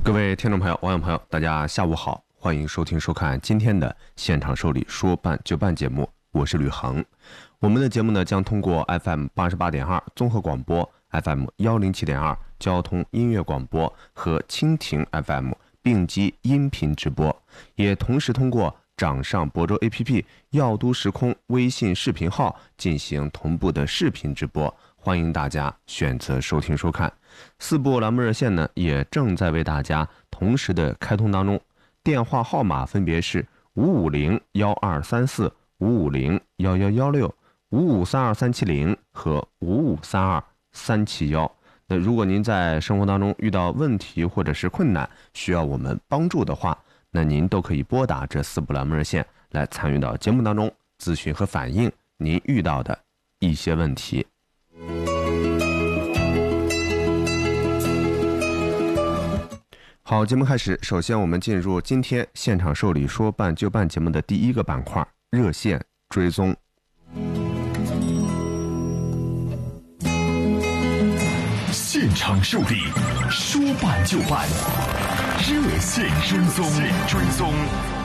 各位听众朋友、网友朋友，大家下午好，欢迎收听收看今天的现场受理说办就办节目，我是吕恒。我们的节目呢将通过 FM 88.2综合广播、FM 107.2交通音乐广播和蜻蜓 FM 并机音频直播，也同时通过掌上博州 APP 耀都时空微信视频号进行同步的视频直播，欢迎大家选择收听收看。4部栏目热线呢也正在为大家同时的开通当中，电话号码分别是550-1234、550-1116、5532370和5532371。那如果您在生活当中遇到问题或者是困难，需要我们帮助的话，那您都可以拨打这4部栏目热线来参与到节目当中，咨询和反映您遇到的一些问题。好，节目开始，首先我们进入今天现场受理说办就办节目的第一个板块，热线追踪。 现场受理说办就办，热线追踪。